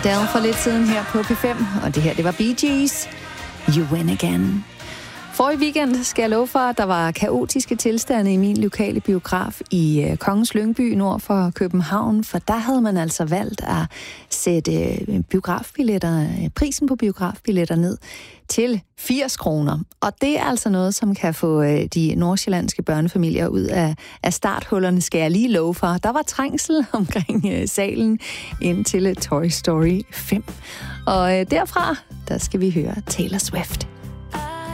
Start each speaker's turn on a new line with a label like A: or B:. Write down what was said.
A: Adele for lidt siden her på P5, og det her, det var Bee Gees. You Win Again. Forrige weekend skal jeg love for, at der var kaotiske tilstande i min lokale biograf i Kongens Lyngby nord for København, for der havde man altså valgt at sætte prisen på biografbilletter ned til 80 kroner. Og det er altså noget, som kan få de nordsjællandske børnefamilier ud af starthullerne, skal jeg lige love for. Der var trængsel omkring salen ind til Toy Story 5. Og derfra, der skal vi høre Taylor Swift.